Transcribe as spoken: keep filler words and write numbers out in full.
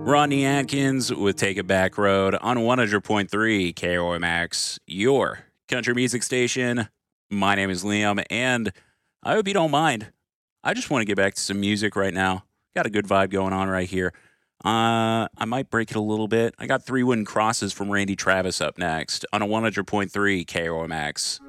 Rodney Atkins with Take It Back Road on one hundred point three K O M X, your country music station. My name is Liam, and I hope you don't mind. I just want to get back to some music right now. Got a good vibe going on right here. Uh, I might break it a little bit. I got Three Wooden Crosses from Randy Travis up next on a one hundred point three K O M X.